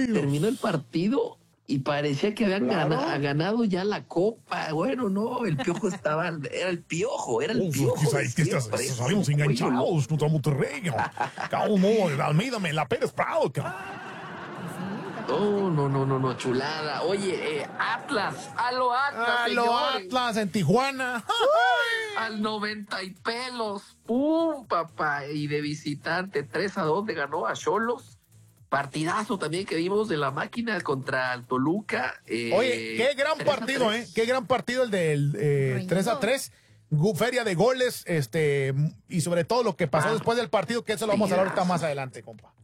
terminó el partido y parecía que habían ganado ya la copa. Bueno, no, el Piojo era el Piojo. Es que salimos enganchados contra Monterrey. Calmo, Almeida, me la Pérez Prado. No, chulada. Oye, Atlas, a lo Atlas en Tijuana. Al 90 y pelos. ¡Pum, papá! Y de visitante, 3-2 le ganó a Xolos. Partidazo también que vimos de la máquina contra el Toluca. Oye, qué gran partido, ¿eh? Qué gran partido el del 3-3. Feria de goles, y sobre todo lo que pasó después del partido, que eso lo vamos a hablar ahorita más adelante, compa.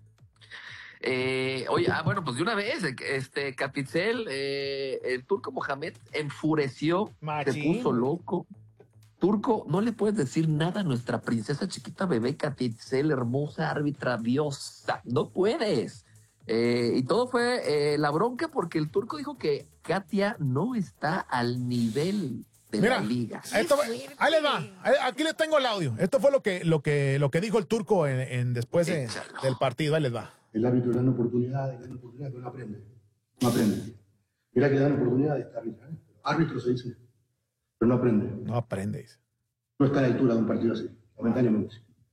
Oye, bueno, pues de una vez, Catitzel, el Turco Mohamed enfureció, se puso loco. Turco, no le puedes decir nada a nuestra princesa chiquita bebé Catitzel, hermosa árbitra diosa, no puedes. Y todo fue la bronca porque el Turco dijo que Katia no está al nivel de la liga. Ahí les va, aquí les tengo el audio. Esto fue lo que dijo el Turco después del partido. Ahí les va. El árbitro le dan oportunidades, pero no aprende. No aprende. Mira que le dan oportunidades a este árbitro. Árbitro se dice, pero no aprende. No aprende. No está a la altura de un partido así, momentáneamente.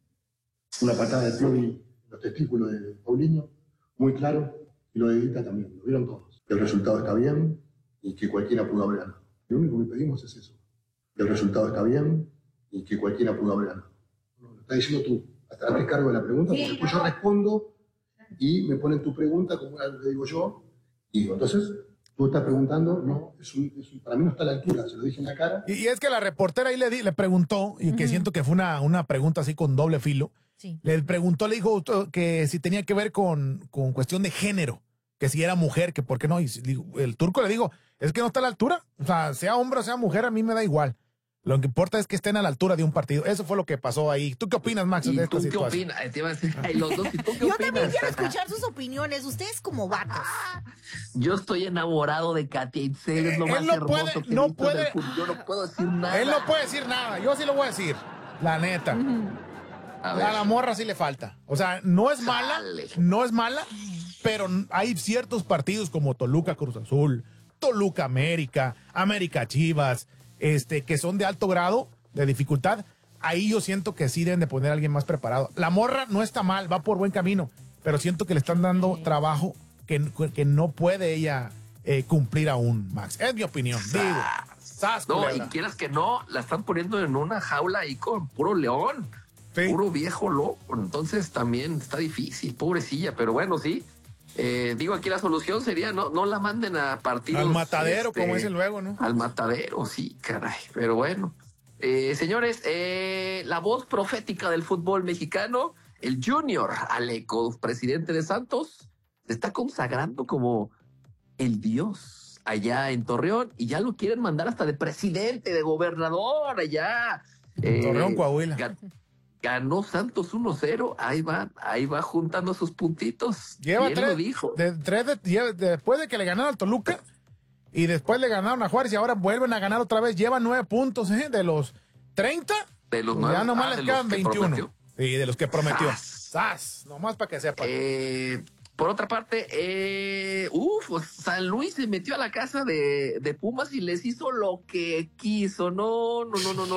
Una patada de Piovi en los testículos de Paulinho, muy claro, y lo de Guita también, lo vieron todos. Que el resultado está bien y que cualquiera pudo haber ganado. Lo único que pedimos es eso. Que el resultado está bien y que cualquiera pudo haber ganado. Lo estás diciendo tú. Hasta hazte cargo de la pregunta, porque después yo respondo y me ponen tu pregunta como algo que digo yo, y digo, entonces, tú estás preguntando, no, para mí no está a la altura, se lo dije en la cara. Y es que la reportera ahí le preguntó, y que siento que fue una pregunta así con doble filo, le preguntó, le dijo que si tenía que ver con cuestión de género, que si era mujer, que por qué no, y el Turco le dijo, es que no está a la altura, o sea hombre o sea mujer, a mí me da igual. Lo que importa es que estén a la altura de un partido. Eso fue lo que pasó ahí. ¿Tú qué opinas, Max, de esta situación? ¿Tú qué opinas? Te iba a decir, los dos, ¿y tú qué Yo opinas? también quiero escuchar sus opiniones. Ustedes como vatos. Yo estoy enamorado de Katia Itzel. Es lo más hermoso que he visto del fútbol. Yo no puedo decir nada. Él no puede decir nada. Yo sí lo voy a decir. La neta. A la morra sí le falta. O sea, no es mala, pero hay ciertos partidos como Toluca Cruz Azul, Toluca América, América Chivas, que son de alto grado de dificultad. Ahí yo siento que sí deben de poner a alguien más preparado. La morra no está mal, va por buen camino, pero siento que le están dando trabajo que no puede ella cumplir aún, Max. Es mi opinión. No, y quieras que no, la están poniendo en una jaula ahí con puro león, puro viejo loco. Entonces también está difícil, pobrecilla, pero bueno, sí. Digo, aquí la solución sería no la manden a partidos. Al matadero, como dicen luego, ¿no? Al matadero, sí, caray. Pero bueno. Señores, la voz profética del fútbol mexicano, el Junior Aleco, presidente de Santos, se está consagrando como el dios allá en Torreón y ya lo quieren mandar hasta de presidente, de gobernador allá. Torreón, Coahuila. Ganó Santos 1-0, ahí va juntando sus puntitos. Lleva tres, lo dijo. Después de que le ganaron al Toluca y después le ganaron a Juárez y ahora vuelven a ganar otra vez, llevan 9 puntos, de los 30, de los 9, ya nomás les quedan 21. Sí, de los que prometió. Nomás para que sepan. Por otra parte, San Luis se metió a la casa de Pumas y les hizo lo que quiso. No.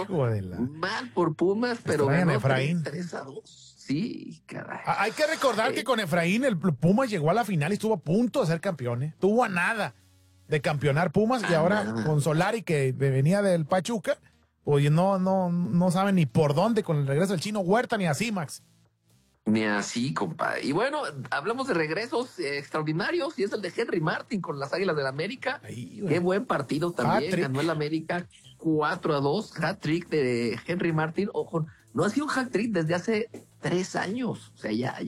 Mal por Pumas, pero ganó 3-2. Sí, caray. Hay que recordar que con Efraín el Pumas llegó a la final y estuvo a punto de ser campeón. Estuvo a nada de campeonar Pumas y ahora con Solari, que venía del Pachuca, oye, no saben ni por dónde con el regreso del Chino Huerta ni así, Max. Ni así, compadre. Y bueno, hablamos de regresos extraordinarios y es el de Henry Martin con las Águilas del América. Qué buen partido también. Ganó el América 4-2. Hat-trick de Henry Martin. Ojo, no ha sido un hat-trick desde hace 3 años. O sea, ya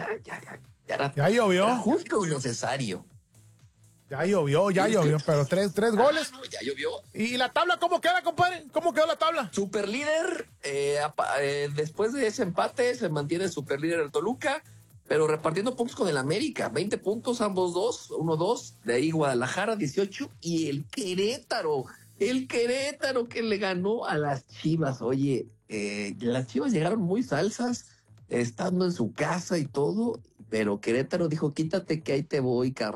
llovió. Era justo y necesario. Ya llovió, pero tres goles. No, ya llovió. ¿Y la tabla cómo queda, compadre? ¿Cómo quedó la tabla? Super líder, después de ese empate se mantiene super líder el Toluca, pero repartiendo puntos con el América, 20 puntos ambos dos, 1-2, de ahí Guadalajara 18 y el Querétaro que le ganó a las Chivas. Oye, las Chivas llegaron muy salsas, estando en su casa y todo, pero Querétaro dijo, quítate que ahí te voy, cabrón.